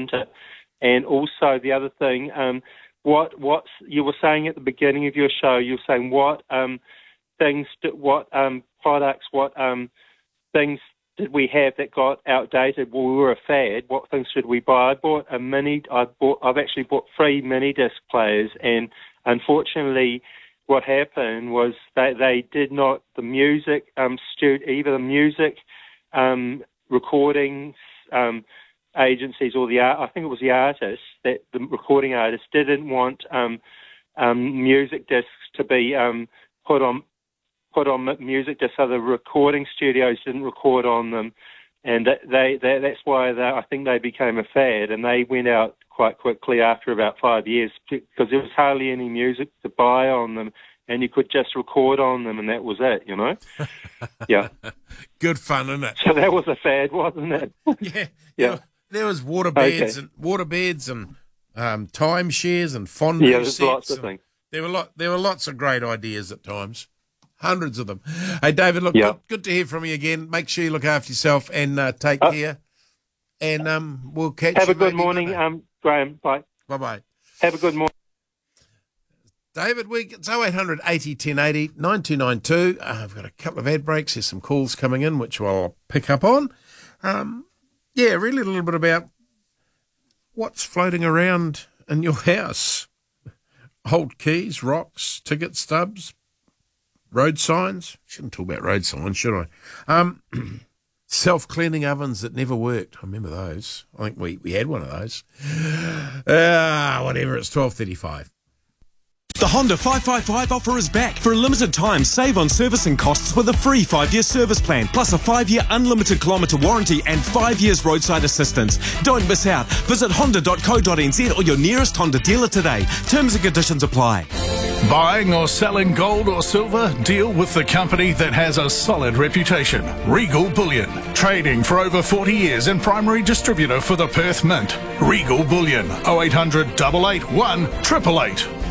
isn't it? And also the other thing, what you were saying at the beginning of your show, you were saying what products, things did we have that got outdated? Well, we were a fad. What things should we buy? I've actually bought 3 mini disc players, and unfortunately, what happened was they did not, the music recording agencies or I think it was the artists, that the recording artists didn't want music discs to be put on music discs, so the recording studios didn't record on them, and that's why I think they became a fad, and they went out quite quickly after about 5 years, because there was hardly any music to buy on them, and you could just record on them, and that was it, you know? Yeah. Good fun, isn't it? So that was a fad, wasn't it? Yeah. Yeah. There was waterbeds and timeshares and fondue there's sets. Lots of things. There were lots of great ideas at times. Hundreds of them. Hey, David, look, good to hear from you again. Make sure you look after yourself and take care. And we'll catch you. Have a good morning, Graham. Bye. Bye-bye. Have a good morning. David, it's 0800 80 1080 9292. I've got a couple of ad breaks. There's some calls coming in, which I'll pick up on. Really a little bit about what's floating around in your house. Old keys, rocks, ticket stubs, road signs. Shouldn't talk about road signs, should I? Self-cleaning ovens that never worked. I remember those. I think we had one of those. Whatever, it's 12:35. The Honda 555 offer is back. For a limited time, save on servicing costs with a free 5-year service plan, plus a 5-year unlimited kilometre warranty and 5 years roadside assistance. Don't miss out. Visit honda.co.nz or your nearest Honda dealer today. Terms and conditions apply. Buying or selling gold or silver? Deal with the company that has a solid reputation. Regal Bullion. Trading for over 40 years and primary distributor for the Perth Mint. Regal Bullion. 0800 881 888.